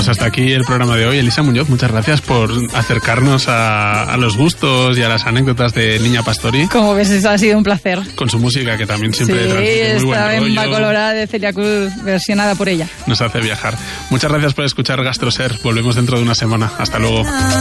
Pues hasta aquí el programa de hoy. Elisa Muñoz, muchas gracias por acercarnos a los gustos y a las anécdotas de Niña Pastori. Como ves, eso ha sido un placer. Con su música, que también siempre transmite muy buen rollo. Sí, esta Bemba Colorada de Celia Cruz, versionada por ella. Nos hace viajar. Muchas gracias por escuchar GastroSer. Volvemos dentro de una semana. Hasta luego.